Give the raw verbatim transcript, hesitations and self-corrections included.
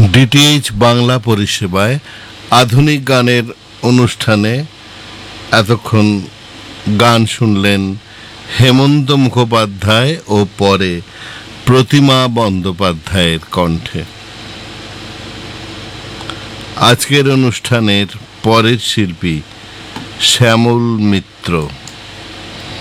DTH Bangla পরিষেবায় আধুনিক গানের অনুষ্ঠানে এতক্ষণ গান শুনলেন হেমন্ত মুখোপাধ্যায় ও পরে প্রতিমা বন্দ্যোপাধ্যায়ের কণ্ঠে। আজকের অনুষ্ঠানের পরের শিল্পী শ্যামল মিত্র।